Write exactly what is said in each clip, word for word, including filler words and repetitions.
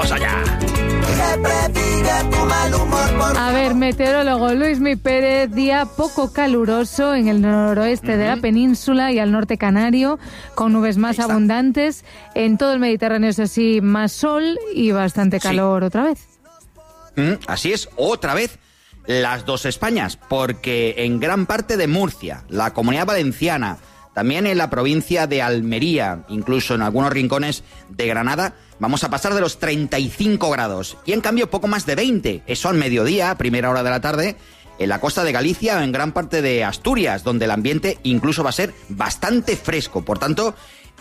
¡Vamos allá! A ver, meteorólogo Luismi Pérez, día poco caluroso en el noroeste uh-huh. de la península y al norte canario, con nubes más abundantes. En todo el Mediterráneo es así, más sol y bastante calor sí. otra vez. Mm, así es, otra vez. Las dos Españas, porque en gran parte de Murcia, la Comunidad Valenciana, también en la provincia de Almería, incluso en algunos rincones de Granada, vamos a pasar de los treinta y cinco grados. Y en cambio poco más de veinte, eso al mediodía, a primera hora de la tarde, en la costa de Galicia o en gran parte de Asturias, donde el ambiente incluso va a ser bastante fresco. Por tanto,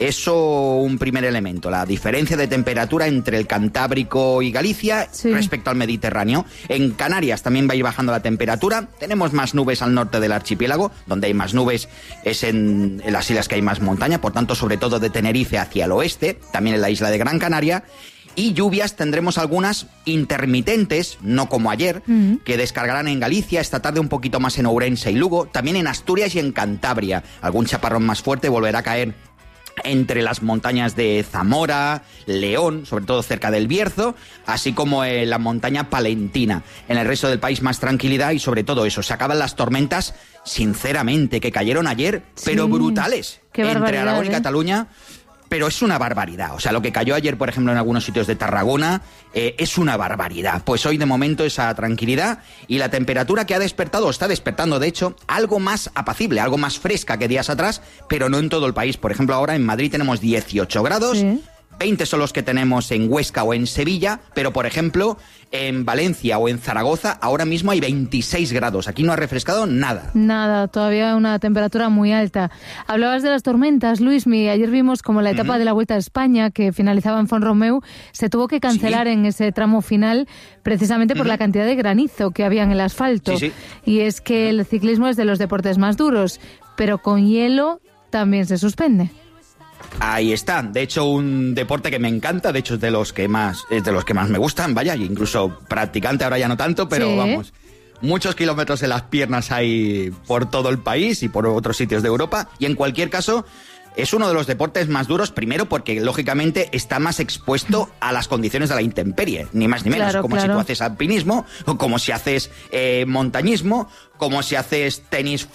eso un primer elemento, la diferencia de temperatura entre el Cantábrico y Galicia sí. respecto al Mediterráneo. En Canarias también va a ir bajando la temperatura, tenemos más nubes al norte del archipiélago, donde hay más nubes es en, en las islas que hay más montaña, por tanto sobre todo de Tenerife hacia el oeste, también en la isla de Gran Canaria. Y lluvias tendremos algunas intermitentes, no como ayer, uh-huh. que descargarán en Galicia, esta tarde un poquito más en Ourense y Lugo, también en Asturias y en Cantabria. Algún chaparrón más fuerte volverá a caer entre las montañas de Zamora, León, sobre todo cerca del Bierzo, así como en la montaña palentina. En el resto del país más tranquilidad y sobre todo eso, se acaban las tormentas, sinceramente, que cayeron ayer, sí, pero brutales, entre Aragón y ¿eh? Cataluña. Pero es una barbaridad. O sea, lo que cayó ayer, por ejemplo, en algunos sitios de Tarragona, eh, es una barbaridad. Pues hoy, de momento, esa tranquilidad y la temperatura que ha despertado, o está despertando, de hecho, algo más apacible, algo más fresca que días atrás, pero no en todo el país. Por ejemplo, ahora en Madrid tenemos dieciocho grados, sí. veinte son los que tenemos en Huesca o en Sevilla, pero, por ejemplo, en Valencia o en Zaragoza ahora mismo hay veintiséis grados. Aquí no ha refrescado nada. Nada, todavía una temperatura muy alta. Hablabas de las tormentas, Luismi. Ayer vimos como la etapa uh-huh. de la Vuelta a España, que finalizaba en Font-Romeu, se tuvo que cancelar sí. en ese tramo final precisamente por uh-huh. la cantidad de granizo que había en el asfalto. Sí, sí. Y es que el ciclismo es de los deportes más duros, pero con hielo también se suspende. Ahí está, de hecho un deporte que me encanta, de hecho es de los que más, es de los que más me gustan, vaya, incluso practicante ahora ya no tanto, pero sí. vamos, muchos kilómetros en las piernas hay por todo el país y por otros sitios de Europa, y en cualquier caso es uno de los deportes más duros, primero porque lógicamente está más expuesto a las condiciones de la intemperie, ni más ni menos, claro, como claro. si tú haces alpinismo, o como si haces eh, montañismo, como si haces tenis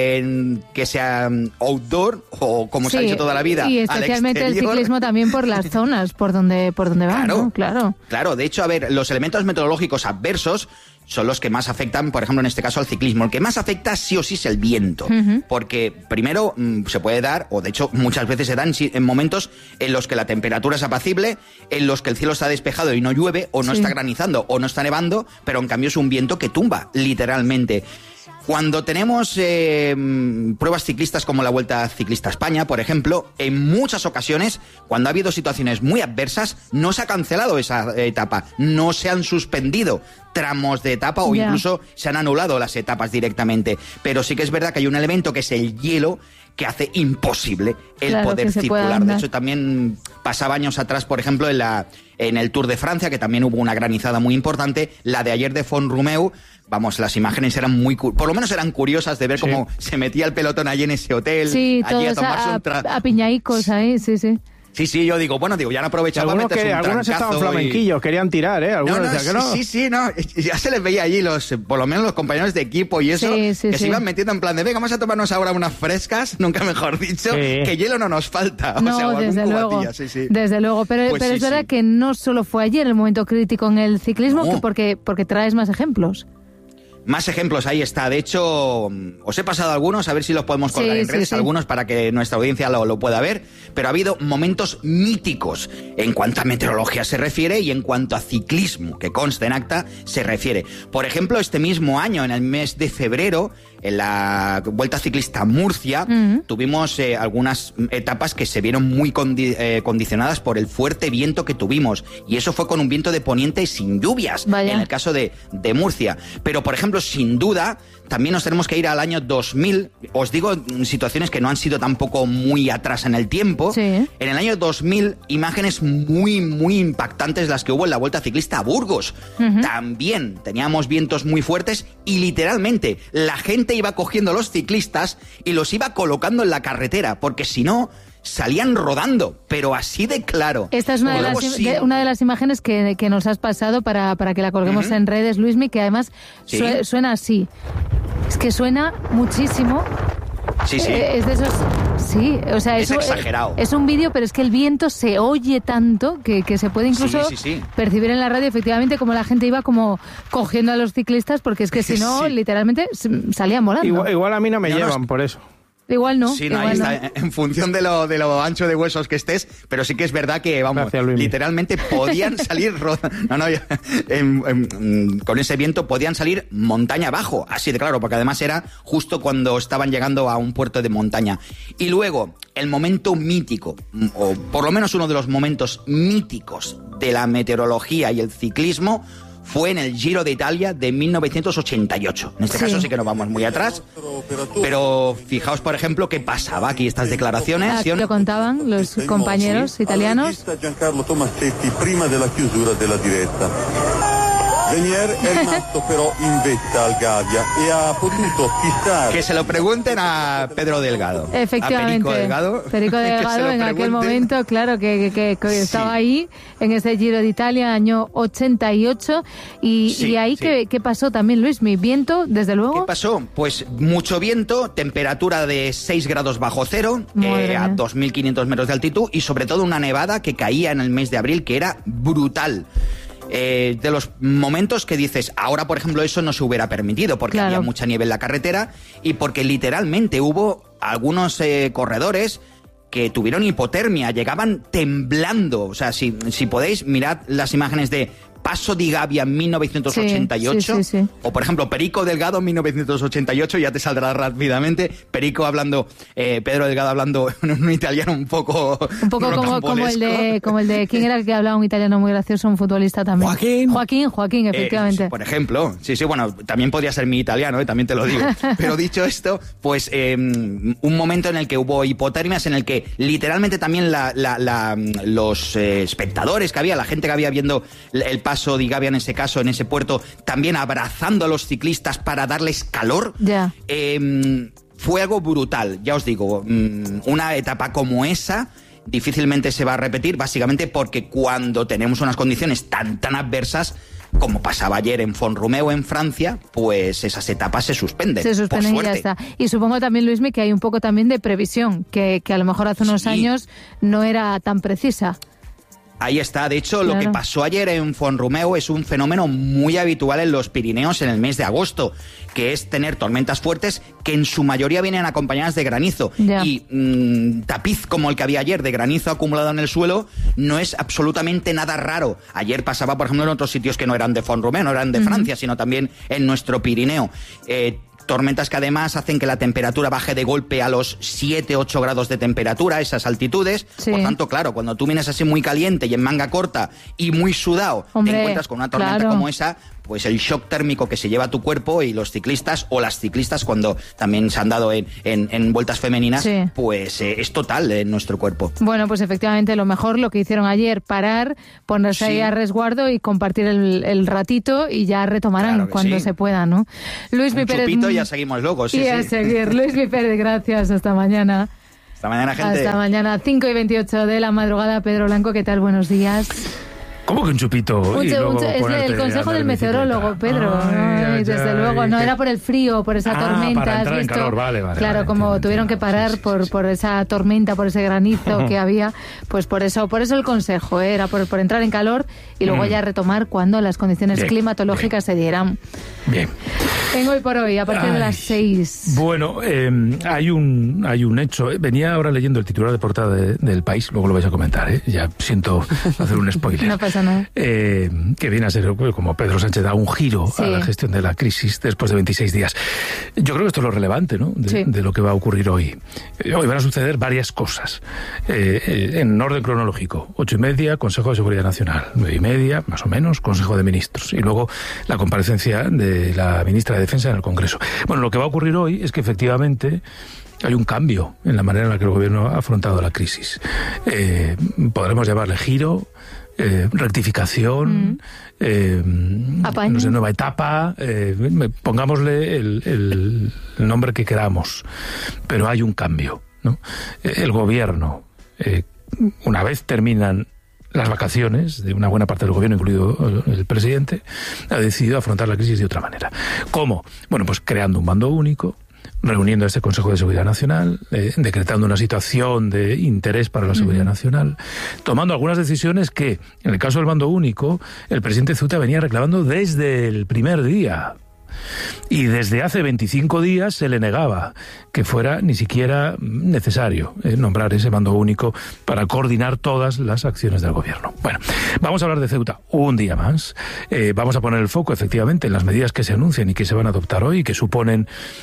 eh, que sea outdoor, o como sí, se ha dicho toda la vida, y especialmente el ciclismo también por las zonas por donde por donde va, claro, ¿no? Claro. Claro, de hecho, a ver, los elementos meteorológicos adversos son los que más afectan, por ejemplo, en este caso al ciclismo. El que más afecta sí o sí es el viento, uh-huh. porque primero mmm, se puede dar, o de hecho muchas veces se dan en momentos en los que la temperatura es apacible, en los que el cielo está despejado y no llueve, o no sí. está granizando, o no está nevando, pero en cambio es un viento que tumba, literalmente. Cuando tenemos eh, pruebas ciclistas como la Vuelta Ciclista a España, por ejemplo, en muchas ocasiones, cuando ha habido situaciones muy adversas, no se ha cancelado esa etapa, no se han suspendido tramos de etapa o yeah. incluso se han anulado las etapas directamente. Pero sí que es verdad que hay un elemento que es el hielo que hace imposible el claro, poder circular. De hecho, también pasaba años atrás, por ejemplo, en la en el Tour de Francia, que también hubo una granizada muy importante, la de ayer de Font-Romeu. Vamos, las imágenes eran muy... Por lo menos eran curiosas de ver sí. cómo se metía el pelotón allí en ese hotel. Sí, allí todos a tomarse a, un tra... a piñaicos ahí, sí, sí. Sí, sí, yo digo, bueno, digo, ya no aprovechaba para meterse que, un Algunos estaban flamenquillos, y... querían tirar, ¿eh? Algunos no, no, decían que no. Sí, sí, no, ya se les veía allí, los, por lo menos los compañeros de equipo y eso, sí, sí, que sí. se iban metiendo en plan de, venga, vamos a tomarnos ahora unas frescas, nunca mejor dicho, sí. que hielo no nos falta. No, o sea, o desde luego, cubatilla, sí, sí. desde luego, pero, pues pero sí, es verdad sí. que no solo fue ayer el momento crítico en el ciclismo, no. que porque, porque traes más ejemplos. Más ejemplos, ahí está. De hecho, os he pasado algunos, a ver si los podemos colgar sí, en redes, sí, sí. algunos para que nuestra audiencia lo, lo pueda ver, pero ha habido momentos míticos en cuanto a meteorología se refiere y en cuanto a ciclismo, que consta en acta, se refiere. Por ejemplo, este mismo año, en el mes de febrero, en la Vuelta Ciclista a Murcia, uh-huh. tuvimos eh, algunas etapas que se vieron muy condi- eh, condicionadas por el fuerte viento que tuvimos, y eso fue con un viento de poniente sin lluvias, Vaya. en el caso de, de Murcia. Pero, por ejemplo, sin duda, también nos tenemos que ir al año dos mil. Os digo situaciones que no han sido tampoco muy atrás en el tiempo. Sí. En el año dos mil, imágenes muy, muy impactantes las que hubo en la Vuelta Ciclista a Burgos. Uh-huh. También teníamos vientos muy fuertes y literalmente la gente iba cogiendo a los ciclistas y los iba colocando en la carretera, porque si no, salían rodando, pero así de claro. Esta es una, de las, sí. de, una de las imágenes que, que nos has pasado para, para que la colguemos uh-huh. en redes, Luismi, que además ¿sí? su, suena así. Es que suena muchísimo. Sí, sí. Eh, es de esos... Sí, o sea, es eso, exagerado. Es un vídeo, pero es que el viento se oye tanto que, que se puede incluso sí, sí, sí. percibir en la radio, efectivamente, como la gente iba como cogiendo a los ciclistas, porque es que si no, sí. literalmente salían volando. Igual, igual a mí no me no, llevan, no, por eso. Igual no. Sí, no, igual ahí está, no. en función de lo, de lo ancho de huesos que estés, pero sí que es verdad que, vamos, Gracias, literalmente podían salir, no, no, en, en, con ese viento podían salir montaña abajo, así de claro, porque además era justo cuando estaban llegando a un puerto de montaña. Y luego, el momento mítico, o por lo menos uno de los momentos míticos de la meteorología y el ciclismo, fue en el Giro de Italia de mil novecientos ochenta y ocho. En este sí. caso sí que nos vamos muy atrás, pero fijaos, por ejemplo, qué pasaba aquí, estas declaraciones. Aquí lo contaban los compañeros sí. italianos. Giancarlo Tomassetti prima della chiusura della diretta. Venier è rimasto però in vetta al Gavia e ha potuto fissare... Que se lo pregunten a Pedro Delgado. Efectivamente. A Perico Delgado. Perico Delgado en aquel momento, claro, que, que, que sí. estaba ahí en ese Giro de Italia, año ochenta y ocho. Y, sí, y ahí, sí. ¿qué, ¿qué pasó también, Luis? ¿Mi viento, desde luego? ¿Qué pasó? Pues mucho viento, temperatura de seis grados bajo cero, eh, a dos mil quinientos metros de altitud, y sobre todo una nevada que caía en el mes de abril, que era brutal. Eh, de los momentos que dices, ahora por ejemplo eso no se hubiera permitido porque claro. había mucha nieve en la carretera y porque literalmente hubo algunos eh, corredores que tuvieron hipotermia, llegaban temblando. O sea, si, si podéis, mirad las imágenes de Passo di Gavia en mil novecientos ochenta y ocho, sí, sí, sí. o por ejemplo Perico Delgado en mil novecientos ochenta y ocho, ya te saldrá rápidamente. Perico hablando, eh, Pedro Delgado hablando en un italiano un poco un poco como, como el de como el de quién era el que hablaba un italiano muy gracioso, un futbolista también. Joaquín. Joaquín, Joaquín, efectivamente. Eh, por ejemplo, sí, sí, bueno, también podría ser mi italiano, eh, también te lo digo. Pero dicho esto, pues eh, un momento en el que hubo hipotermias, en el que literalmente también la, la, la, los eh, espectadores que había, la gente que había viendo el Passo di Gavia en ese caso, en ese puerto, también abrazando a los ciclistas para darles calor. Ya. Eh, fue algo brutal, ya os digo, una etapa como esa difícilmente se va a repetir, básicamente porque cuando tenemos unas condiciones tan, tan adversas, como pasaba ayer en Font-Romeu en Francia, pues esas etapas se suspenden. Se suspenden por y ya suerte. está. Y supongo también, Luismi, que hay un poco también de previsión, que, que a lo mejor hace unos sí. años no era tan precisa. Ahí está. De hecho, claro. lo que pasó ayer en Font-Romeu es un fenómeno muy habitual en los Pirineos en el mes de agosto, que es tener tormentas fuertes que en su mayoría vienen acompañadas de granizo. Ya. Y mmm, tapiz como el que había ayer de granizo acumulado en el suelo no es absolutamente nada raro. Ayer pasaba, por ejemplo, en otros sitios que no eran de Font-Romeu, no eran de uh-huh. Francia, sino también en nuestro Pirineo. Eh, Tormentas que además hacen que la temperatura baje de golpe a los siete, ocho grados de temperatura a esas altitudes. Sí. Por tanto, claro, cuando tú vienes así muy caliente y en manga corta y muy sudado, Hombre, te encuentras con una tormenta claro. como esa, pues el shock térmico que se lleva a tu cuerpo, y los ciclistas o las ciclistas cuando también se han dado en, en, en vueltas femeninas, sí. pues eh, es total en nuestro cuerpo. Bueno, pues efectivamente lo mejor, lo que hicieron ayer, parar, ponerse sí. ahí a resguardo y compartir el, el ratito, y ya retomarán claro cuando sí. se pueda, ¿no? Luis Un Pérez, chupito y ya seguimos luego. Sí, y a sí. seguir. Luis Pérez, gracias, hasta mañana. Hasta mañana, gente. Hasta mañana, cinco y veintiocho de la madrugada. Pedro Blanco, ¿qué tal? Buenos días. ¿Cómo que un chupito? Un, y luego un, es el consejo del meteorólogo, Pedro. Ay, Ay, desde ya, luego, no que... era por el frío, por esa ah, tormenta. Para ¿has entrar visto? En calor, vale, vale. Claro, vale, como entiendo, tuvieron entiendo. que parar sí, sí, por, sí. por esa tormenta, por ese granizo que había, pues por eso, por eso el consejo, ¿eh? era por, por entrar en calor y luego mm. ya retomar cuando las condiciones bien, climatológicas bien. se dieran. Bien. En Hoy por Hoy, a partir Ay, de las seis. Bueno, eh, hay un hay un hecho. Venía ahora leyendo el titular de portada de, del País, luego lo vais a comentar, ¿eh? Ya siento hacer un spoiler. No pasa nada. Eh, que viene a ser como Pedro Sánchez da un giro sí. a la gestión de la crisis después de veintiséis días. Yo creo que esto es lo relevante, ¿no? De, sí. de lo que va a ocurrir hoy. Hoy van a suceder varias cosas. Eh, en orden cronológico. Ocho y media, Consejo de Seguridad Nacional. Nueve y media, más o menos, Consejo de Ministros. Y luego la comparecencia de la ministra de Defensa en el Congreso. Bueno, lo que va a ocurrir hoy es que efectivamente hay un cambio en la manera en la que el gobierno ha afrontado la crisis. Eh, podremos llamarle giro, Eh, rectificación, mm. eh, no sé, nueva etapa, eh, pongámosle el, el, el nombre que queramos, pero hay un cambio, ¿no? El gobierno eh, una vez terminan las vacaciones de una buena parte del gobierno, incluido el presidente, ha decidido afrontar la crisis de otra manera. ¿Cómo? Bueno, pues creando un mando único, reuniendo este Consejo de Seguridad Nacional, eh, decretando una situación de interés para la seguridad uh-huh. nacional, tomando algunas decisiones que, en el caso del mando único, el presidente Ceuta venía reclamando desde el primer día. Y desde hace veinticinco días se le negaba que fuera ni siquiera necesario eh, nombrar ese mando único para coordinar todas las acciones del gobierno. Bueno, vamos a hablar de Ceuta un día más. Eh, vamos a poner el foco, efectivamente, en las medidas que se anuncian y que se van a adoptar hoy y que suponen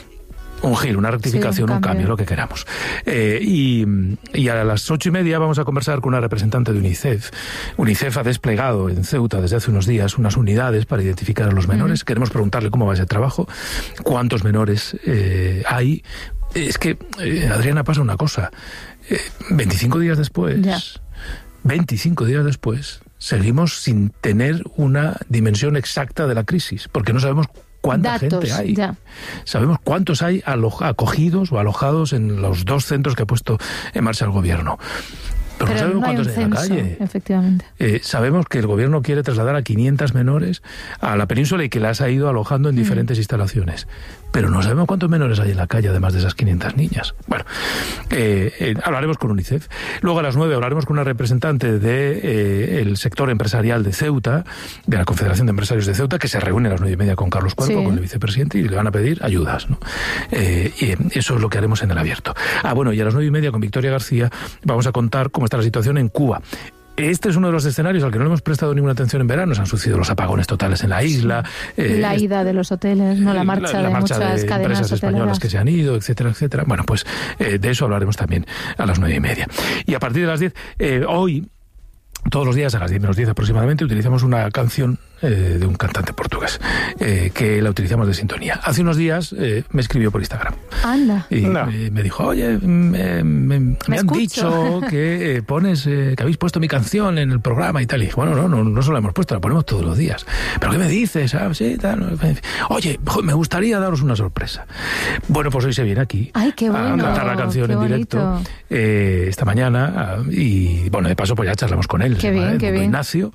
un giro, una rectificación, sí, un, cambio. un cambio, lo que queramos. Eh, y, y a las ocho y media vamos a conversar con una representante de UNICEF. UNICEF ha desplegado en Ceuta desde hace unos días unas unidades para identificar a los menores. Uh-huh. Queremos preguntarle cómo va ese trabajo, cuántos menores eh, hay. Es que, eh, Adriana, pasa una cosa. Eh, veinticinco días después, ya. veinticinco días después, seguimos sin tener una dimensión exacta de la crisis, porque no sabemos cuánta Datos, gente hay. Ya. Sabemos cuántos hay alo- acogidos o alojados en los dos centros que ha puesto en marcha el gobierno. Pero, Pero no sabemos no cuántos hay en la calle. Efectivamente. Eh, sabemos que el gobierno quiere trasladar a quinientos menores a la península y que las ha ido alojando en diferentes mm. instalaciones. Pero no sabemos cuántos menores hay en la calle, además de esas quinientas niñas. Bueno, eh, eh, hablaremos con UNICEF. Luego a las nueve hablaremos con una representante del de, eh, sector empresarial de Ceuta, de la Confederación de Empresarios de Ceuta, que se reúne a las nueve y media con Carlos Cuervo, sí. con el vicepresidente, y le van a pedir ayudas, ¿no? Eh, y eso es lo que haremos en el abierto. Ah, bueno, y a las nueve y media con Victoria García vamos a contar cómo está la situación en Cuba. Este es uno de los escenarios al que no le hemos prestado ninguna atención en verano. Se han sucedido los apagones totales en la isla. Eh, la ida de los hoteles, no la marcha, la, la de marcha muchas de cadenas empresas hoteleras. españolas que se han ido, etcétera, etcétera. Bueno, pues eh, de eso hablaremos también a las nueve y media. Y a partir de las diez, eh, hoy, todos los días a las diez menos diez aproximadamente, utilizamos una canción eh, de un cantante portugués, eh, que la utilizamos de sintonía. Hace unos días eh, me escribió por Instagram. Anda. Y no. me, me dijo, oye, me, me, me, me han dicho que eh, pones, eh, que habéis puesto mi canción en el programa y tal. Y dije, bueno, no, no, no solo la hemos puesto, la ponemos todos los días. ¿Pero qué me dices? Ah, sí, tal. Oye, me gustaría daros una sorpresa. Bueno, pues hoy se viene aquí Ay, qué bueno, a cantar la canción en directo eh, esta mañana. Y bueno, de paso pues ya charlamos con él. Qué bien, llama, qué bien. Ignacio.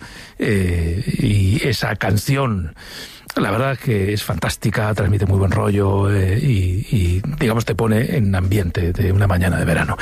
Eh, y esa canción, la verdad es que es fantástica, transmite muy buen rollo eh, y, y, digamos, te pone en ambiente de una mañana de verano.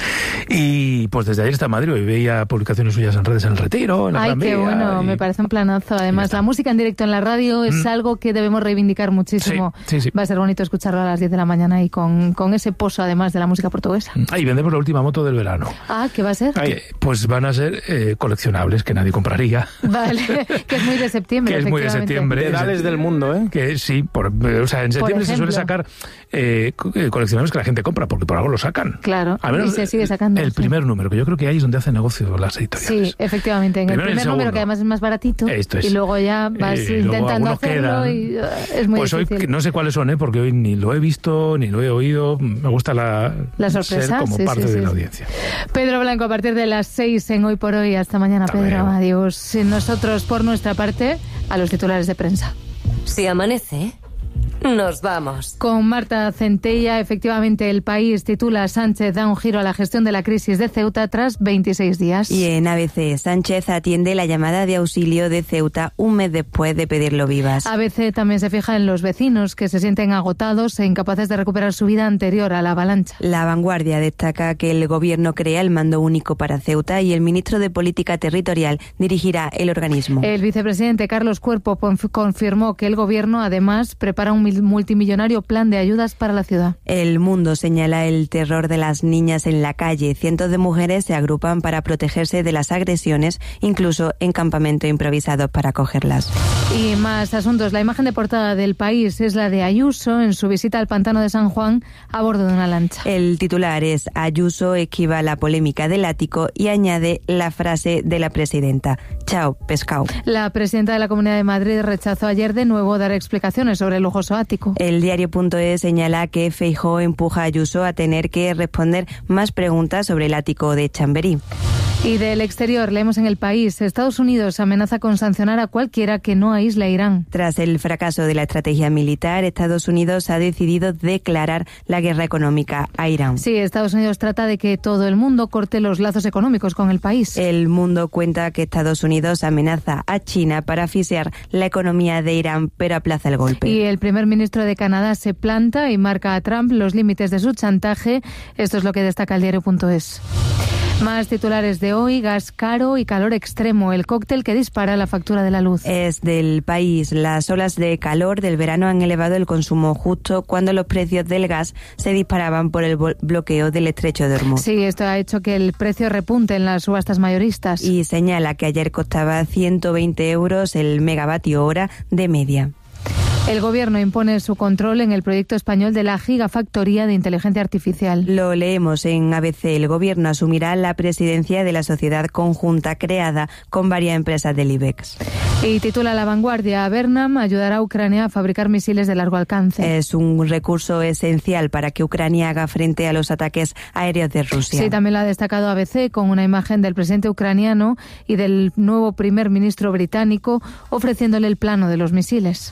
Y pues desde ayer está en Madrid, hoy veía publicaciones suyas en redes en el Retiro, en la Ay, Gran qué Vía, bueno, y... me parece un planazo. Además, la música en directo en la radio es mm. algo que debemos reivindicar muchísimo. Sí, sí, sí. Va a ser bonito escucharlo a las diez de la mañana y con, con ese pozo, además, de la música portuguesa. Ahí vendemos la última moto del verano. Ah, ¿qué va a ser? Ay, pues van a ser eh, coleccionables que nadie compraría. Vale, que es muy de septiembre. Que es muy de septiembre. Dedales del mundo, ¿eh? Que sí, por, o sea, en septiembre se suele sacar eh, coleccionables que la gente compra, porque por algo lo sacan. Claro, al menos y se sigue sacando. El sí. primer número, que yo creo que ahí es donde hacen negocio las editoriales. Sí, efectivamente, en Primero el primer el número, que además es más baratito, Esto es. Y luego ya vas eh, intentando hacerlo quedan. Y uh, es muy pues difícil. Hoy no sé cuáles son, ¿eh? Porque hoy ni lo he visto, ni lo he oído. Me gusta la, la sorpresa, ser como sí, parte sí, de sí, la sí. audiencia. Pedro Blanco, a partir de las seis en Hoy por Hoy. Hasta mañana, Hasta Pedro. Luego. Adiós. Nosotros, por nuestra parte, a los titulares de prensa. Si amanece, nos vamos. Con Marta Centella, efectivamente, El País titula: Sánchez da un giro a la gestión de la crisis de Ceuta tras veintiséis días. Y en A B C, Sánchez atiende la llamada de auxilio de Ceuta un mes después de pedirlo vivas. A B C también se fija en los vecinos que se sienten agotados e incapaces de recuperar su vida anterior a la avalancha. La Vanguardia destaca que el gobierno crea el mando único para Ceuta y el ministro de Política Territorial dirigirá el organismo. El vicepresidente Carlos Cuerpo confirmó que el gobierno además prepara un multimillonario plan de ayudas para la ciudad. El Mundo señala el terror de las niñas en la calle. Cientos de mujeres se agrupan para protegerse de las agresiones, incluso en campamentos improvisados para acogerlas. Y más asuntos. La imagen de portada del País es la de Ayuso en su visita al pantano de San Juan a bordo de una lancha. El titular es: Ayuso esquiva la polémica del ático y añade la frase de la presidenta: chao, pescado. La presidenta de la Comunidad de Madrid rechazó ayer de nuevo dar explicaciones sobre el lujoso ático. El diario.es señala que Feijóo empuja a Ayuso a tener que responder más preguntas sobre el ático de Chamberí. Y del exterior, leemos en El País, Estados Unidos amenaza con sancionar a cualquiera que no aísle a Irán. Tras el fracaso de la estrategia militar, Estados Unidos ha decidido declarar la guerra económica a Irán. Sí, Estados Unidos trata de que todo el mundo corte los lazos económicos con el país. El Mundo cuenta que Estados Unidos amenaza a China para asfixiar la economía de Irán, pero aplaza el golpe. Y el primer ministro de Canadá se planta y marca a Trump los límites de su chantaje. Esto es lo que destaca el diario punto es. Más titulares de hoy: gas caro y calor extremo, el cóctel que dispara la factura de la luz. Es del País. Las olas de calor del verano han elevado el consumo justo cuando los precios del gas se disparaban por el bloqueo del estrecho de Hormuz. Sí, esto ha hecho que el precio repunte en las subastas mayoristas. Y señala que ayer costaba ciento veinte euros el megavatio hora de media. El Gobierno impone su control en el proyecto español de la gigafactoría de inteligencia artificial. Lo leemos en A B C. El Gobierno asumirá la presidencia de la sociedad conjunta creada con varias empresas del IBEX. Y titula La Vanguardia: Bernam ayudará a Ucrania a fabricar misiles de largo alcance. Es un recurso esencial para que Ucrania haga frente a los ataques aéreos de Rusia. Sí, también lo ha destacado A B C con una imagen del presidente ucraniano y del nuevo primer ministro británico ofreciéndole el plano de los misiles.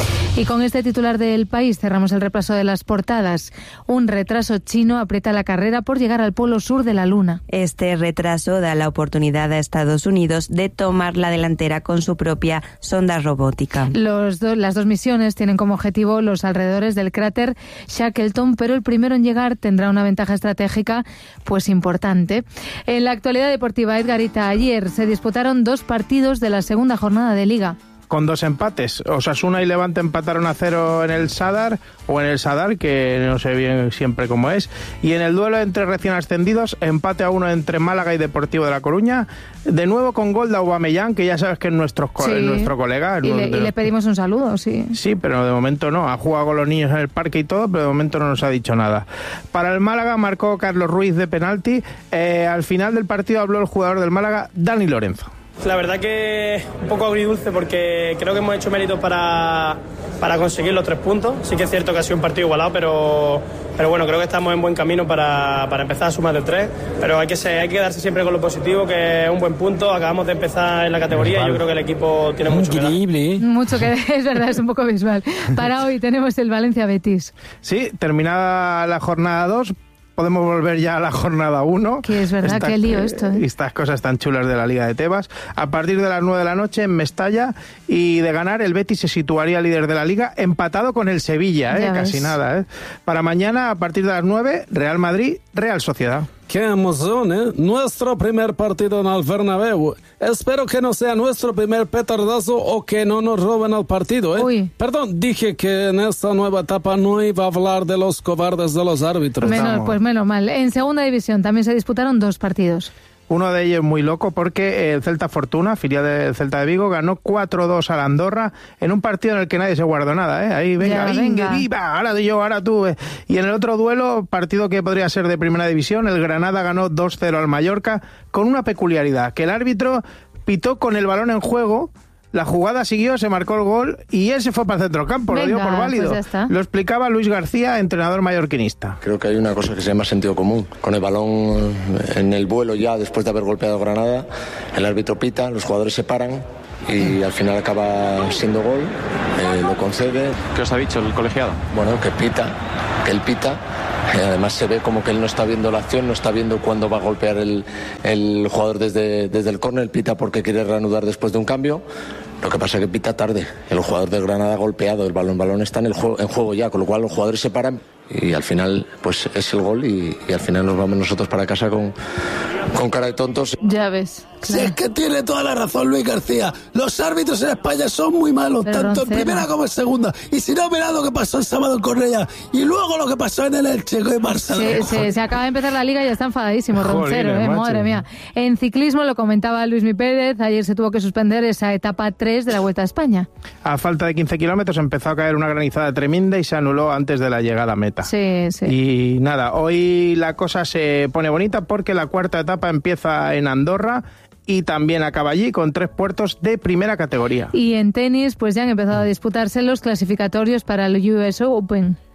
Y con este titular del País cerramos el repaso de las portadas. Un retraso chino aprieta la carrera por llegar al polo sur de la Luna. Este retraso da la oportunidad a Estados Unidos de tomar la delantera con su propia sonda robótica. Los do, las dos misiones tienen como objetivo los alrededores del cráter Shackleton, pero el primero en llegar tendrá una ventaja estratégica pues importante. En la actualidad deportiva, Edgarita, ayer se disputaron dos partidos de la segunda jornada de Liga. Con dos empates. Osasuna y Levante empataron a cero en el Sadar, o en el Sadar, que no sé bien siempre cómo es. Y en el duelo entre recién ascendidos, empate a uno entre Málaga y Deportivo de La Coruña. De nuevo con gol de Aubameyang, que ya sabes que es nuestro, co- sí. nuestro colega. Y le, y le pedimos un saludo, sí. Sí, pero de momento no. Ha jugado con los niños en el parque y todo, pero de momento no nos ha dicho nada. Para el Málaga marcó Carlos Ruiz de penalti. Eh, al final del partido habló el jugador del Málaga, Dani Lorenzo. La verdad que un poco agridulce porque creo que hemos hecho méritos para, para conseguir los tres puntos. Sí que es cierto que ha sido un partido igualado, pero, pero bueno, creo que estamos en buen camino para, para empezar a sumar de tres. Pero hay que, ser, hay que quedarse siempre con lo positivo, que es un buen punto. Acabamos de empezar en la categoría y yo creo que el equipo tiene mucho Increíble, que dar. ¿eh? Mucho que es verdad, es un poco visual. Para hoy tenemos el Valencia-Betis. Sí, terminada la jornada dos. Podemos volver ya a la jornada uno. Que es verdad, Esta, qué lío esto. ¿eh? Estas cosas tan chulas de la Liga de Tebas. A partir de las nueve de la noche en Mestalla, y de ganar el Betis se situaría líder de la Liga, empatado con el Sevilla, ¿eh? Casi nada. ¿eh? Para mañana, a partir de las nueve, Real Madrid, Real Sociedad. Qué emoción, ¿eh? Nuestro primer partido en el Bernabéu. Espero que no sea nuestro primer petardazo o que no nos roben el partido, ¿eh? Uy. Perdón, dije que en esta nueva etapa no iba a hablar de los cobardes de los árbitros. Menos, pues menos mal. En segunda división también se disputaron dos partidos. Uno de ellos muy loco porque el Celta Fortuna, filial del Celta de Vigo, ganó cuatro dos a la Andorra en un partido en el que nadie se guardó nada, ¿eh? Ahí, venga, ya, venga, venga. viva, ahora yo, ahora tú. eh. Y en el otro duelo, partido que podría ser de primera división, el Granada ganó dos cero al Mallorca, con una peculiaridad, que el árbitro pitó con el balón en juego. La jugada siguió, se marcó el gol y él se fue para el centrocampo, Venga, lo dio por válido. pues ya está. Lo explicaba Luis García, entrenador mallorquinista. Creo que hay una cosa que se llama sentido común. Con el balón en el vuelo ya, después de haber golpeado Granada, el árbitro pita, los jugadores se paran y al final acaba siendo gol, eh, lo concede. ¿Qué os ha dicho el colegiado? Bueno, que pita, que él pita. Eh, además se ve como que él no está viendo la acción, no está viendo cuándo va a golpear el, el jugador desde, desde el córner, pita porque quiere reanudar después de un cambio. Lo que pasa es que pita tarde. El jugador de Granada ha golpeado, el balón, el balón está en el juego, en juego ya, con lo cual los jugadores se paran y al final pues es el gol y, y al final nos vamos nosotros para casa con, con cara de tontos. Ya ves. Sí, es que tiene toda la razón Luis García. Los árbitros en España son muy malos, Pero tanto en Roncero. primera como en segunda. Y si no, mirad lo que pasó el sábado en Cornellá. Y luego lo que pasó en el Elche y Barcelona. Se, se, se acaba de empezar la Liga y ya está enfadadísimo Roncero, Jolines, ¿eh? macho. Madre mía. En ciclismo, lo comentaba Luismi Pérez, ayer se tuvo que suspender esa etapa tres de la Vuelta a España. A falta de quince kilómetros empezó a caer una granizada tremenda y se anuló antes de la llegada a meta. Sí, sí. Y nada, hoy la cosa se pone bonita porque la cuarta etapa empieza en Andorra y también acaba allí con tres puertos de primera categoría. Y en tenis, pues ya han empezado a disputarse los clasificatorios para el U S Open.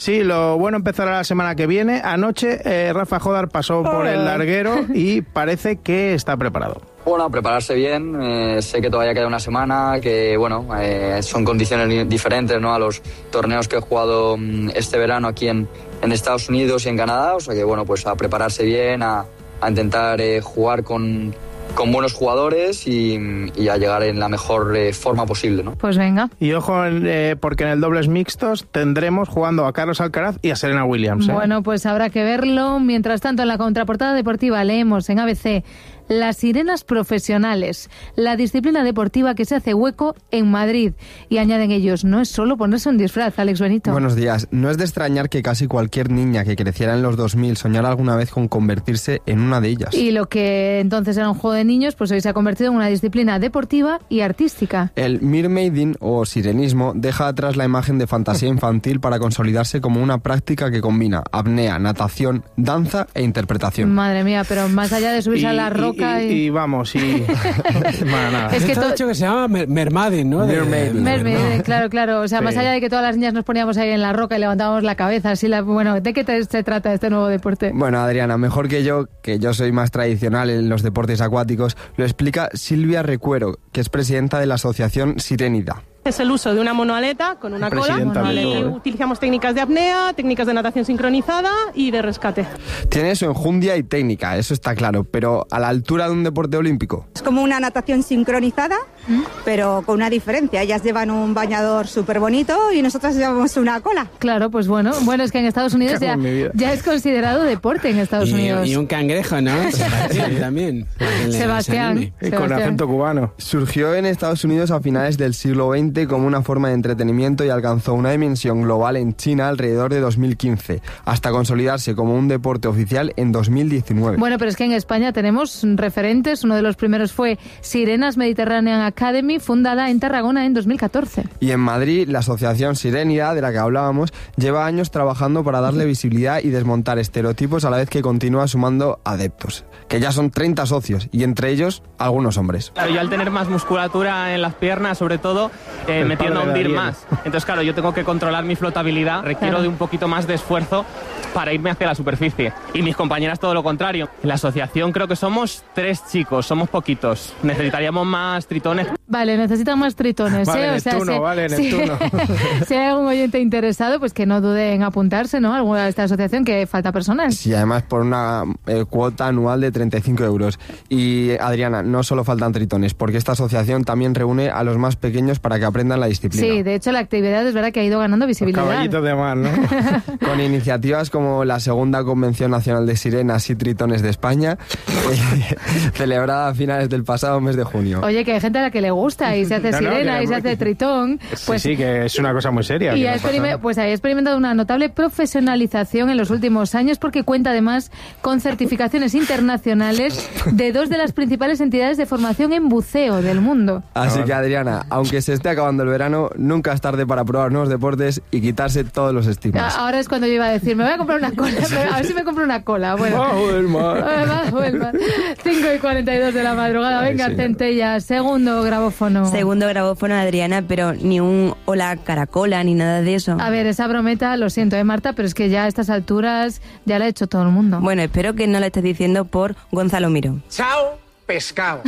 Sí, lo bueno empezará la semana que viene. Anoche eh, Rafa Jodar pasó por el larguero y parece que está preparado. Bueno, prepararse bien. Eh, sé que todavía queda una semana, que bueno, eh, son condiciones diferentes, ¿no?, a los torneos que he jugado este verano aquí en, en Estados Unidos y en Canadá. O sea que bueno, pues a prepararse bien, a, a intentar eh, jugar con... con buenos jugadores y, y a llegar en la mejor eh, forma posible, ¿no? Pues venga. Y ojo, eh, porque en el dobles mixtos tendremos jugando a Carlos Alcaraz y a Serena Williams. ¿eh? Bueno, pues habrá que verlo. Mientras tanto, en la contraportada deportiva leemos en A B C: las sirenas profesionales, la disciplina deportiva que se hace hueco en Madrid. Y añaden ellos, no es solo ponerse un disfraz, Alex Benito. Buenos días. No es de extrañar que casi cualquier niña que creciera en los dos mil soñara alguna vez con convertirse en una de ellas. Y lo que entonces era un juego de niños, pues hoy se ha convertido en una disciplina deportiva y artística. El mermaiding o sirenismo deja atrás la imagen de fantasía infantil para consolidarse como una práctica que combina apnea, natación, danza e interpretación. Madre mía, pero más allá de subirse y, a la roca... Y, y, y vamos, y... bueno, nada. Es que todo hecho que se llama mer mermaiding, ¿no? Mermaiding. Mermaiding, claro, claro. O sea, sí. Más allá de que todas las niñas nos poníamos ahí en la roca y levantábamos la cabeza, así la... Bueno, ¿de qué te, se trata este nuevo deporte? Bueno, Adriana, mejor que yo, que yo soy más tradicional en los deportes acuáticos, lo explica Silvia Recuero, que es presidenta de la asociación Sirenida. Es el uso de una monoaleta con una cola. Y utilizamos técnicas de apnea, técnicas de natación sincronizada y de rescate. Tiene su enjundia y técnica, eso está claro, pero a la altura de un deporte olímpico. Es como una natación sincronizada, ¿Mm? pero con una diferencia. Ellas llevan un bañador súper bonito y nosotras llevamos una cola. Claro, pues bueno. Bueno, es que en Estados Unidos ya, ya es considerado deporte en Estados y, Unidos. Y un cangrejo, ¿no? Sebastián también. Sebastián. Y Sebastián. Con acento cubano. Surgió en Estados Unidos a finales del siglo veinte como una forma de entretenimiento y alcanzó una dimensión global en China alrededor de dos mil quince, hasta consolidarse como un deporte oficial en dos mil diecinueve. Bueno, pero es que en España tenemos referentes. Uno de los primeros fue Sirenas Mediterranean Academy, fundada en Tarragona en dos mil catorce. Y en Madrid, la asociación Sirenida, de la que hablábamos, lleva años trabajando para darle visibilidad y desmontar estereotipos a la vez que continúa sumando adeptos, que ya son treinta socios, y entre ellos, algunos hombres. Claro, yo al tener más musculatura en las piernas, sobre todo, eh, me tiendo a hundir más. Entonces, claro, yo tengo que controlar mi flotabilidad, requiero claro. de un poquito más de esfuerzo para irme hacia la superficie. Y mis compañeras todo lo contrario. En la asociación creo que somos tres chicos, somos poquitos. Necesitaríamos más tritones. Vale, necesitan más tritones. Vale, ¿eh? O Neptuno, sea, si, vale, Neptuno. Si, si hay algún oyente interesado, pues que no dude en apuntarse, ¿no? Alguna de esta asociación, que falta personal. Sí, además por una eh, cuota anual de treinta y cinco euros. Y, Adriana, no solo faltan tritones, porque esta asociación también reúne a los más pequeños para que aprendan la disciplina. Sí, de hecho la actividad es verdad que ha ido ganando visibilidad. Los caballitos de mar, ¿no? Con iniciativas como la segunda Convención Nacional de Sirenas y Tritones de España, eh, celebrada a finales del pasado mes de junio. Oye, que hay gente a la que le gusta y se hace no, sirena no, y se hace tritón. Pues, sí, sí, que es una cosa muy seria. Y ha experiment- pues ha experimentado una notable profesionalización en los últimos años, porque cuenta además con certificaciones internacionales de dos de las principales entidades de formación en buceo del mundo. Así que, Adriana, aunque se esté acabando el verano, nunca es tarde para probar nuevos deportes y quitarse todos los estigmas. Ahora es cuando yo iba a decir, me voy a comprar una cola, a ver si me compro una cola. Bueno, bajo el mar. Bajo el mar. cinco y cuarenta y dos de la madrugada. Venga, sí, Centella, segundo grabófono. Segundo grabófono, Adriana, pero ni un hola caracola ni nada de eso. A ver, esa brometa, lo siento, ¿eh, Marta? Pero es que ya a estas alturas ya la ha hecho todo el mundo. Bueno, espero que no la estés diciendo por Gonzalo Miro. Chao, pescado.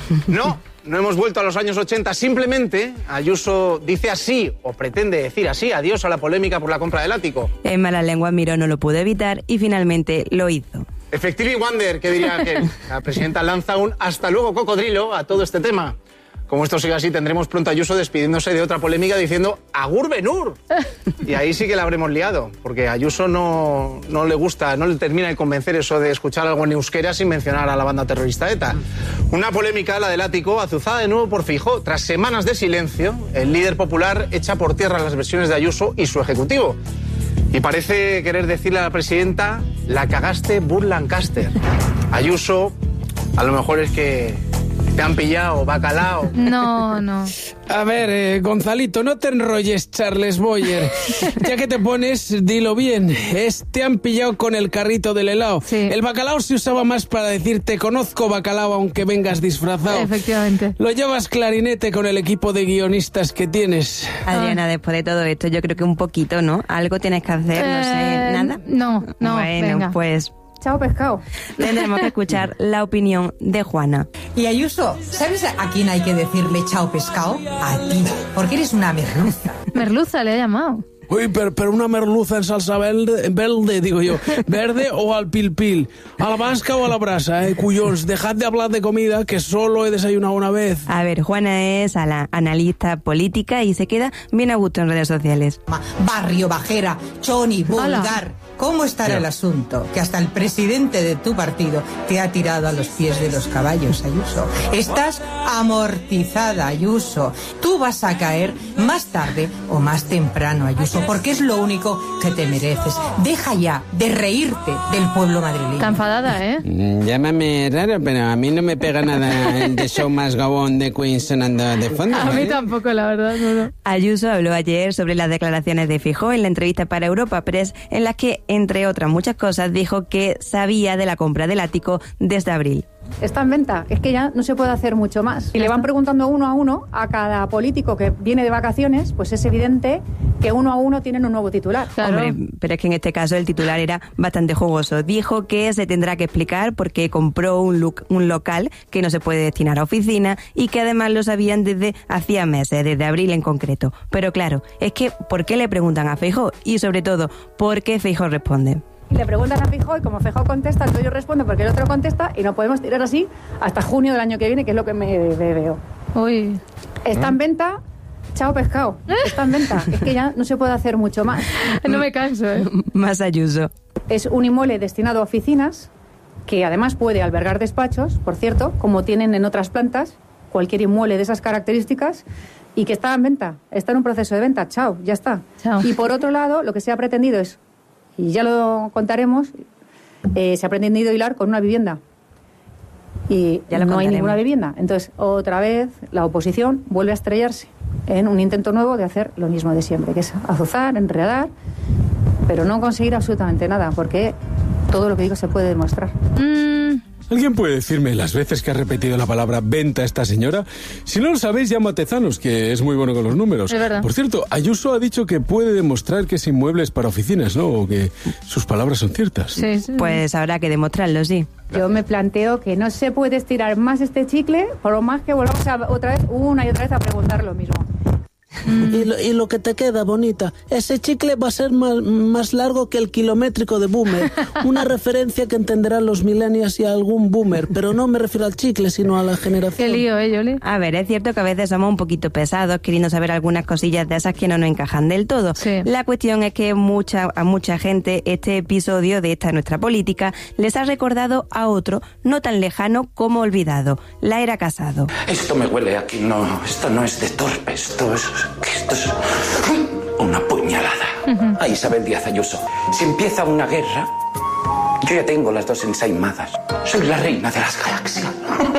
No, no hemos vuelto a los años ochenta, simplemente Ayuso dice así, o pretende decir así, adiós a la polémica por la compra del ático. En mala lengua, Miro no lo pudo evitar y finalmente lo hizo. Effectively Wonder, que diría que la presidenta lanza un hasta luego cocodrilo a todo este tema. Como esto siga así, tendremos pronto a Ayuso despidiéndose de otra polémica diciendo Agur Benur. Y ahí sí que la habremos liado, porque a Ayuso no, no le gusta, no le termina de convencer eso de escuchar algo en euskera sin mencionar a la banda terrorista ETA. Una polémica, la del ático, azuzada de nuevo por Feijóo. Tras semanas de silencio, el líder popular echa por tierra las versiones de Ayuso y su ejecutivo. Y parece querer decirle a la presidenta, la cagaste, Burt Lancaster. Ayuso, a lo mejor es que ¿Te han pillado, bacalao? No, no. A ver, eh, Gonzalito, no te enrolles, Charles Boyer. Ya que te pones, dilo bien. Es te han pillado con el carrito del helado. Sí. El bacalao se usaba más para decir te conozco, bacalao, aunque vengas disfrazado. Efectivamente. Lo llevas clarinete con el equipo de guionistas que tienes. Adriana, después de todo esto, yo creo que un poquito, ¿no? Algo tienes que hacer, no sé, Eh, nada. No, no, Bueno, venga. pues Chao, pescado. tendremos que escuchar la opinión de Juana. Y Ayuso, ¿sabes a quién hay que decirle chao pescado? A ti, porque eres una merluza. Merluza le ha llamado. Uy, pero, pero una merluza en salsa verde, verde, digo yo, verde o al pil pil, a la vasca o a la brasa, eh, cuyos, dejad de hablar de comida, que solo he desayunado una vez. A ver, Juana es a la analista política y se queda bien a gusto en redes sociales. Barrio bajera, choni, vulgar. ¿Cómo estará el asunto? Que hasta el presidente de tu partido te ha tirado a los pies de los caballos, Ayuso. Estás amortizada, Ayuso. Tú vas a caer más tarde o más temprano, Ayuso, porque es lo único que te mereces. Deja ya de reírte del pueblo madrileño. Está enfadada, ¿eh? Mm, Llámame raro, pero a mí no me pega nada el de Show Más Gabón de Queen sonando de fondo. A mí ¿eh? tampoco, la verdad. No, no. Ayuso habló ayer sobre las declaraciones de Feijóo en la entrevista para Europa Press, en las que, entre otras muchas cosas, dijo que sabía de la compra del ático desde abril. Está en venta, es que ya no se puede hacer mucho más. Y le van preguntando uno a uno a cada político que viene de vacaciones, pues es evidente que uno a uno tienen un nuevo titular. Hombre, pero es que en este caso el titular era bastante jugoso. Dijo que se tendrá que explicar por qué compró un, look, un local que no se puede destinar a oficina y que además lo sabían desde hacía meses, desde abril en concreto. Pero claro, es que ¿por qué le preguntan a Feijóo? Y sobre todo, ¿por qué Feijóo responde? Le preguntan a Feijóo y como Feijóo contesta, entonces yo respondo porque el otro contesta y no podemos tirar así hasta junio del año que viene, que es lo que me, me veo. Uy. Está en venta, chao pescado. Está en venta, es que ya no se puede hacer mucho más. No me canso, ¿eh? Más Ayuso. Es un inmueble destinado a oficinas que además puede albergar despachos, por cierto, como tienen en otras plantas, cualquier inmueble de esas características, y que está en venta, está en un proceso de venta, chao, ya está. Chao. Y por otro lado, lo que se ha pretendido es, y ya lo contaremos, eh, se ha pretendido hilar con una vivienda. Y Ya lo no hay contaremos. ninguna vivienda. Entonces, otra vez, la oposición vuelve a estrellarse en un intento nuevo de hacer lo mismo de siempre, que es azuzar, enredar, pero no conseguir absolutamente nada, porque todo lo que digo se puede demostrar. Mm, ¿Alguien puede decirme las veces que ha repetido la palabra venta esta señora? Si no lo sabéis, llamo a Tezanos, que es muy bueno con los números. Es verdad. Por cierto, Ayuso ha dicho que puede demostrar que ese inmueble es para oficinas, ¿no? O que sus palabras son ciertas. sí, sí. Pues habrá que demostrarlo, sí. Yo me planteo que no se puede estirar más este chicle, por lo más que volvamos a, otra vez, una y otra vez a preguntar lo mismo. Y lo, y lo que te queda, bonita, ese chicle va a ser más, más largo que el kilométrico de Boomer. Una referencia que entenderán los millennials y algún boomer, pero no me refiero al chicle, sino a la generación. Qué lío, ¿eh, Yoli? A ver, es cierto que a veces somos un poquito pesados queriendo saber algunas cosillas de esas que no nos encajan del todo. Sí. La cuestión es que mucha, a mucha gente este episodio de esta nuestra política les ha recordado a otro no tan lejano como olvidado, la era Casado. Esto me huele aquí, no, esto no es de torpe, esto es, esto es una puñalada. A Isabel Díaz Ayuso, si empieza una guerra, yo ya tengo las dos ensaimadas. Soy la reina de las galaxias.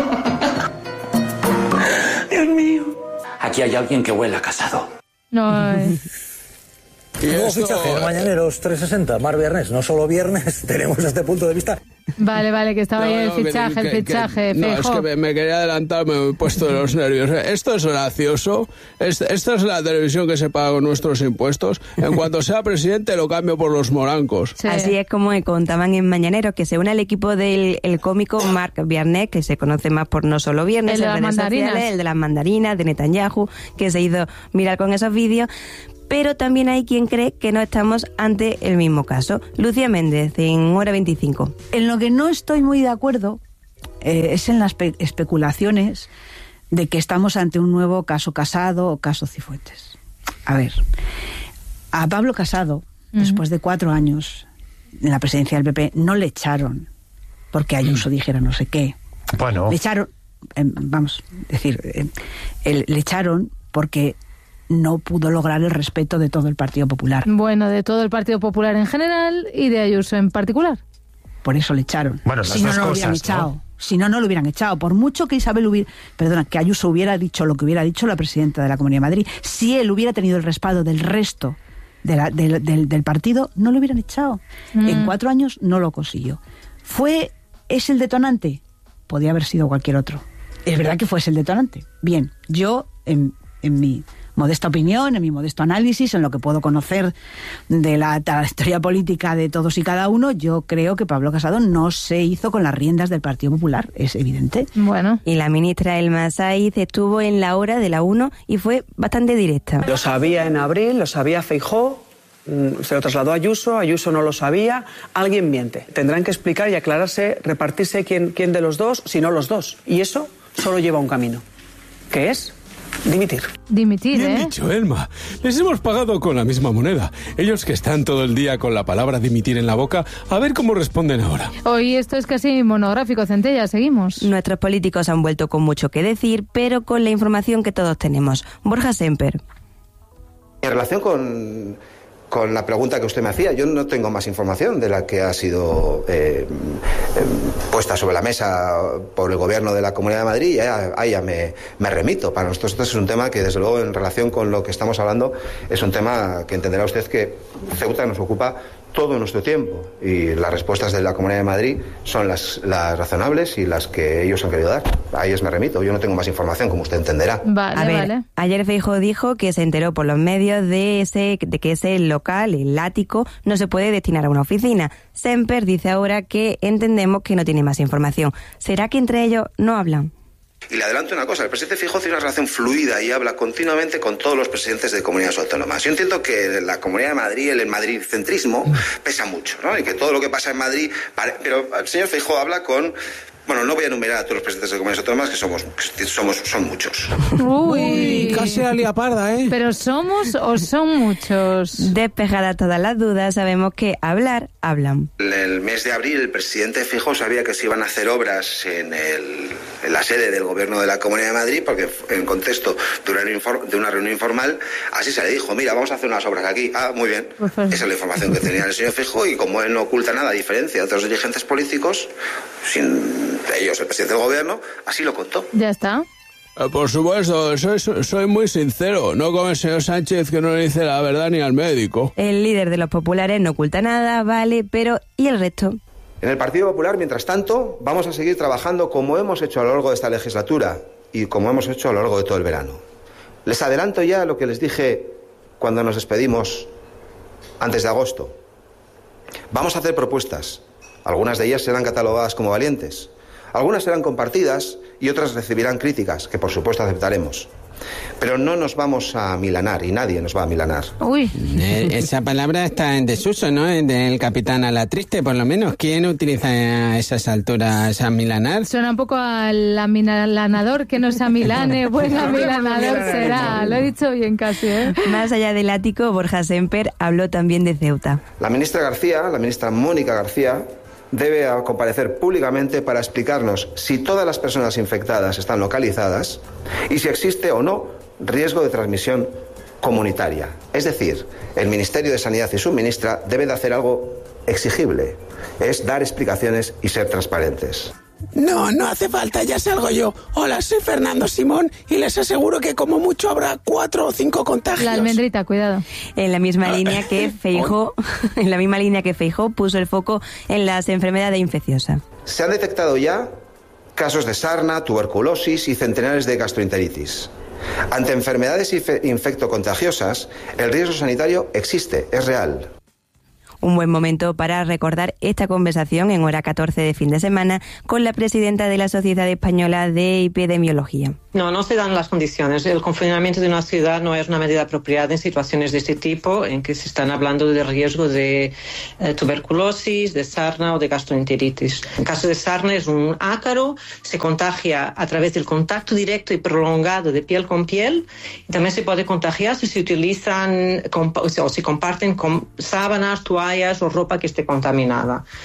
Dios mío. Aquí hay alguien que huele a Casado. No, eh. Nuevo fichaje en Mañaneros trescientos sesenta, Mar Viernes, no solo viernes, tenemos este punto de vista. Vale, vale, que estaba No, ahí el no, que- fichaje, que- el que- fichaje, No, es Feijóo. que me, me quería adelantar, me he puesto de los nervios. Esto es gracioso. Es- esta es la televisión que se paga con nuestros impuestos. En cuanto sea presidente, lo cambio por los morancos. Así es como me contaban en Mañaneros, que se une al equipo del el cómico Marc Viernes, que se conoce más por No Solo Viernes, El de en las redes mandarinas. sociales, el de las mandarinas, de Netanyahu, que se ha ido viral con esos vídeos. Pero también hay quien cree que no estamos ante el mismo caso. Lucía Méndez, en Hora veinticinco. En lo que no estoy muy de acuerdo eh, es en las espe- especulaciones de que estamos ante un nuevo caso Casado o caso Cifuentes. A ver, a Pablo Casado, Ujú. después de cuatro años en la presidencia del P P, no le echaron porque Ayuso dijera no sé qué. Bueno. Le echaron, eh, vamos, decir, eh, el- le echaron porque no pudo lograr el respeto de todo el Partido Popular. Bueno, de todo el Partido Popular en general y de Ayuso en particular. Por eso le echaron. Bueno, las si no, dos no lo hubieran cosas, ¿no? echado. Si no, no lo hubieran echado. Por mucho que Isabel hubiera, perdona, que Ayuso hubiera dicho lo que hubiera dicho la presidenta de la Comunidad de Madrid, si él hubiera tenido el respaldo del resto de la, del, del, del partido, no lo hubieran echado. Mm. En cuatro años no lo consiguió. ¿Fue, es el detonante? Podía haber sido cualquier otro. Es verdad que fue el detonante. Bien, yo, en, en mi modesta opinión, en mi modesto análisis, en lo que puedo conocer de la trayectoria política de todos y cada uno, yo creo que Pablo Casado no se hizo con las riendas del Partido Popular, es evidente. Bueno. Y la ministra Elma Saiz estuvo en la hora de la uno y fue bastante directa. Lo sabía en abril, lo sabía Feijóo, se lo trasladó a Ayuso, Ayuso no lo sabía, alguien miente. Tendrán que explicar y aclararse, repartirse quién, quién de los dos, si no los dos. Y eso solo lleva un camino, que es dimitir. Dimitir, Bien ¿eh? dicho, Elma. Les hemos pagado con la misma moneda. Ellos que están todo el día con la palabra dimitir en la boca, a ver cómo responden ahora. Hoy esto es casi monográfico, Centella, seguimos. Nuestros políticos han vuelto con mucho que decir, pero con la información que todos tenemos. Borja Semper. En relación con, con la pregunta que usted me hacía, yo no tengo más información de la que ha sido eh, eh, puesta sobre la mesa por el Gobierno de la Comunidad de Madrid, y ahí ya me, me remito. Para nosotros esto es un tema que, desde luego, en relación con lo que estamos hablando, es un tema que entenderá usted que Ceuta nos ocupa todo nuestro tiempo, y las respuestas de la Comunidad de Madrid son las, las razonables y las que ellos han querido dar. A ellos me remito. Yo no tengo más información, como usted entenderá. Vale, a ver, vale. Ayer Feijóo dijo que se enteró por los medios de ese de que ese local, el ático, no se puede destinar a una oficina. Semper dice ahora que entendemos que no tiene más información. ¿Será que entre ellos no hablan? Y le adelanto una cosa, el presidente Feijóo tiene una relación fluida y habla continuamente con todos los presidentes de comunidades autónomas. Yo entiendo que la Comunidad de Madrid, el madridcentrismo, pesa mucho, ¿no? Y que todo lo que pasa en Madrid... Pero el señor Feijóo habla con... Bueno, no voy a enumerar a todos los presidentes de comunidades autónomas, que somos, que somos son muchos. Uy, casi la lía parda, ¿eh? ¿Pero somos o son muchos? Despejadas todas las dudas, sabemos que hablar, hablan. En el mes de abril, el presidente Feijóo sabía que se iban a hacer obras en, el, en la sede del Gobierno de la Comunidad de Madrid, porque en contexto de una, de una reunión informal, así se le dijo: mira, vamos a hacer unas obras aquí. Ah, muy bien. Pues, pues. Esa es la información que tenía el señor Feijóo, y como él no oculta nada, a diferencia de otros dirigentes políticos, sin ellos, el presidente del Gobierno, así lo contó. Ya está. Por supuesto, soy, soy muy sincero, no como el señor Sánchez, que no le dice la verdad ni al médico. El líder de los populares no oculta nada, vale, pero ¿y el resto? En el Partido Popular, mientras tanto, vamos a seguir trabajando como hemos hecho a lo largo de esta legislatura y como hemos hecho a lo largo de todo el verano. Les adelanto ya lo que les dije cuando nos despedimos antes de agosto. Vamos a hacer propuestas. Algunas de ellas serán catalogadas como valientes. Algunas serán compartidas y otras recibirán críticas, que por supuesto aceptaremos. Pero no nos vamos a milanar, y nadie nos va a milanar. Uy. Eh, esa palabra está en desuso, ¿no? Del capitán a la triste, por lo menos. ¿Quién utiliza a esas alturas a milanar? Suena un poco al amilanador, que no sea milane, buen amilanador será. Lo he dicho bien casi, ¿eh? Más allá del ático, Borja Semper habló también de Ceuta. La ministra García, la ministra Mónica García, debe comparecer públicamente para explicarnos si todas las personas infectadas están localizadas y si existe o no riesgo de transmisión comunitaria. Es decir, el Ministerio de Sanidad y su ministra debe de hacer algo exigible, es dar explicaciones y ser transparentes. No, no hace falta, ya salgo yo. Hola, soy Fernando Simón y les aseguro que como mucho habrá cuatro o cinco contagios. La almendrita, cuidado. En la misma línea que Feijóo, en la misma línea que Feijóo puso el foco en las enfermedades infecciosas. Se han detectado ya casos de sarna, tuberculosis y centenares de gastroenteritis. Ante enfermedades infectocontagiosas, el riesgo sanitario existe, es real. Un buen momento para recordar esta conversación en hora catorce de fin de semana con la presidenta de la Sociedad Española de Epidemiología. No, no se dan las condiciones. El confinamiento de una ciudad no es una medida apropiada en situaciones de este tipo, en que se están hablando de riesgo de eh, tuberculosis, de sarna o de gastroenteritis. En caso de sarna es un ácaro, se contagia a través del contacto directo y prolongado de piel con piel, y también se puede contagiar si se utilizan o se comparten con sábanas, toallas o ropa que esté contaminada.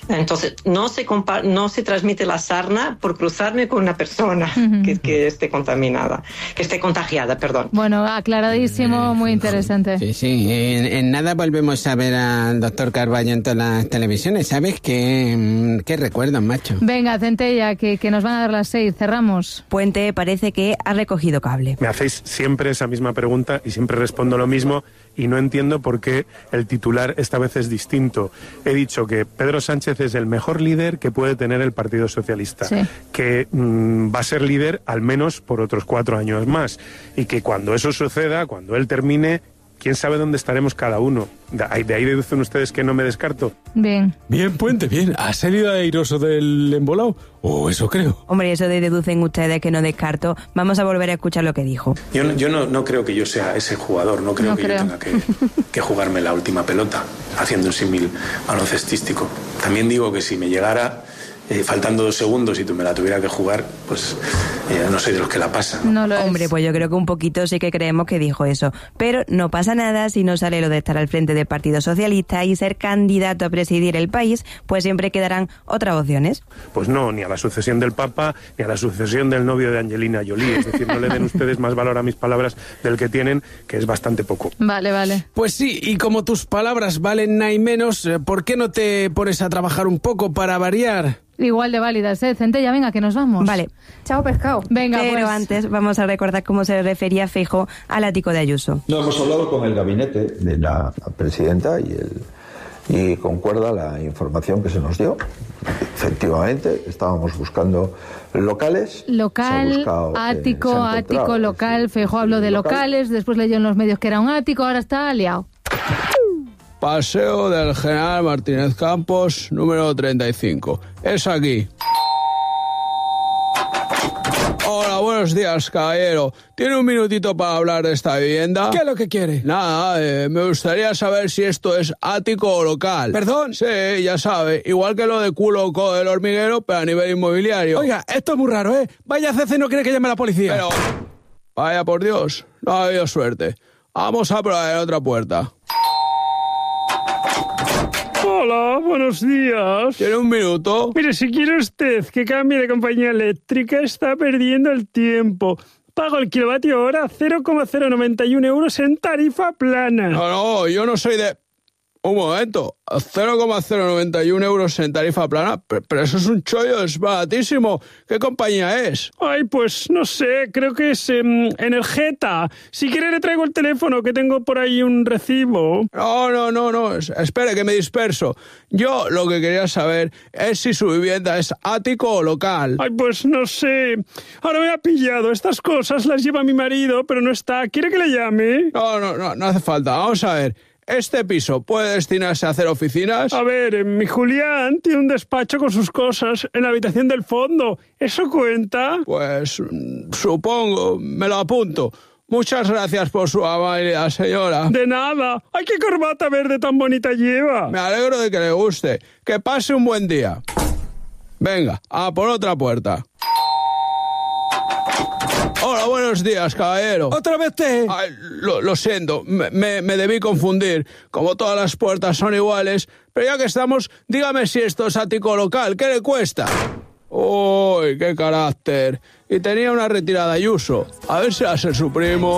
Entonces, no se, compa- no se transmite la sarna por cruzarme con una persona que, que esté contaminada, que esté contagiada, perdón. Bueno, aclaradísimo, muy interesante. Sí, sí. En, en nada volvemos a ver al doctor Carballo en todas las televisiones. ¿Sabes qué, qué recuerdos, macho? Venga, Centella, que, que nos van a dar las seis. Cerramos. Puente parece que ha recogido cable. Me hacéis siempre esa misma pregunta y siempre respondo lo mismo y no entiendo por qué el titular esta vez es distinto. He dicho que Pedro Sánchez es el mejor líder que puede tener el Partido Socialista, sí. que mmm, va a ser líder al menos por otros cuatro años más y que cuando eso suceda, cuando él termine, quién sabe dónde estaremos cada uno. De ahí, de ahí deducen ustedes que no me descarto. Bien. Bien, Puente, bien. ¿Ha salido airoso del embolado? O eso creo. Hombre, eso de deducen ustedes que no descarto. Vamos a volver a escuchar lo que dijo. Yo, no, yo no, no creo que yo sea ese jugador, no creo no que creo. yo tenga que, que jugarme la última pelota, haciendo un símil baloncestístico. También digo que si me llegara... Eh, faltando dos segundos y tú me la tuviera que jugar, pues eh, no soy de los que la pasan. ¿no? No Hombre, pues yo creo que un poquito sí que creemos que dijo eso. Pero no pasa nada si no sale lo de estar al frente del Partido Socialista y ser candidato a presidir el país, pues siempre quedarán otras opciones. Pues no, ni a la sucesión del Papa, ni a la sucesión del novio de Angelina Jolie. Es decir, no le den ustedes más valor a mis palabras del que tienen, que es bastante poco. Vale, vale. Pues sí, y como tus palabras valen nada y menos, ¿por qué no te pones a trabajar un poco para variar? Igual de válidas, ¿eh? Centella, venga, que nos vamos. Vale. Chao, pescado. Venga, Pero pues. antes vamos a recordar cómo se refería Feijóo al ático de Ayuso. No, hemos hablado con el gabinete de la presidenta y, el, y concuerda la información que se nos dio. Efectivamente, estábamos buscando locales. Local, buscado, ático, eh, ático, local. Feijóo habló de local. locales, después leyó en los medios que era un ático, ahora está liado. Paseo del General Martínez Campos, número treinta y cinco. Es aquí. Hola, buenos días, caballero. ¿Tiene un minutito para hablar de esta vivienda? ¿Qué es lo que quiere? Nada, eh, me gustaría saber si esto es ático o local. ¿Perdón? Sí, ya sabe, igual que lo de culo co del hormiguero, pero a nivel inmobiliario. Oiga, esto es muy raro, ¿eh? Vaya C C no quiere que llame a la policía. Pero, vaya por Dios, no ha habido suerte. Vamos a probar en otra puerta. Hola, buenos días. ¿Tiene un minuto? Mire, si quiere usted que cambie de compañía eléctrica, está perdiendo el tiempo. Pago el kilovatio hora cero coma cero noventa y uno euros en tarifa plana. No, no, yo no soy de... Un momento, cero coma cero noventa y uno euros en tarifa plana, pero, pero eso es un chollo, es baratísimo. ¿Qué compañía es? Ay, pues no sé, creo que es eh, Energeta. Si quiere le traigo el teléfono, que tengo por ahí un recibo. No, no, no, no, espere que me disperso. Yo lo que quería saber es si su vivienda es ático o local. Ay, pues no sé. Ahora me ha pillado, estas cosas las lleva mi marido, pero no está. ¿Quiere que le llame? No, no, no, no hace falta, vamos a ver. ¿Este piso puede destinarse a hacer oficinas? A ver, mi Julián tiene un despacho con sus cosas en la habitación del fondo. ¿Eso cuenta? Pues supongo, me lo apunto. Muchas gracias por su amabilidad, señora. De nada. ¡Ay, qué corbata verde tan bonita lleva! Me alegro de que le guste. Que pase un buen día. Venga, a por otra puerta. Hola, buenos días, caballero. ¿Otra vez te...? Ay, lo, lo siento, me, me, me debí confundir. Como todas las puertas son iguales, pero ya que estamos, dígame si esto es ático local. ¿Qué le cuesta? Uy, qué carácter. Y tenía una retirada Ayuso. A ver si va a ser su primo.